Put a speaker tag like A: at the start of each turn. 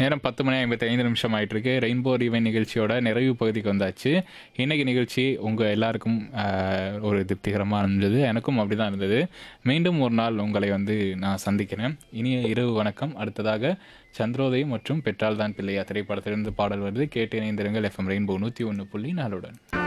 A: நேரம் 10:55 ஆயிட்டிருக்கு. ரெயின்போ ரிவைன் நிகழ்ச்சியோட நிறைவு பகுதிக்கு வந்தாச்சு. இன்னைக்கு நிகழ்ச்சி உங்கள் எல்லாருக்கும் ஒரு திருப்திகரமாக இருந்தது. எனக்கும் அப்படி தான் இருந்தது. மீண்டும் ஒரு நாள் உங்களை நான் சந்திக்கிறேன். இனிய இரவு வணக்கம். அடுத்ததாக சந்திரோதயம் மற்றும் பெற்றால்தான் பிள்ளையா திரைப்படத்திலிருந்து பாடல் வருது. கேட்டு இணைந்திருங்கள். FM rainbow 101.4